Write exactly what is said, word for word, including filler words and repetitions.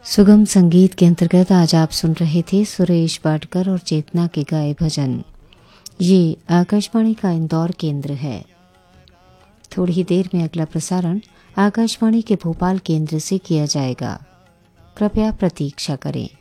सुगम संगीत के अंतर्गत आज आप सुन रहे थे सुरेश वाडकर और चेतना के गाए भजन। ये आकाशवाणी का इंदौर केंद्र है। थोड़ी ही देर में अगला प्रसारण आकाशवाणी के भोपाल केंद्र से किया जाएगा। कृपया प्रतीक्षा करें।